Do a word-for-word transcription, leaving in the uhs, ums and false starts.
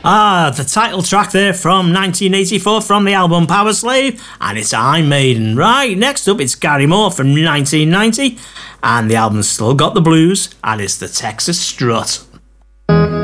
Ah, the title track there from nineteen eighty-four from the album Power Slave, and it's Iron Maiden. Right, next up it's Gary Moore from nineteen ninety, and the album's Still Got the Blues, and it's the Texas Strut.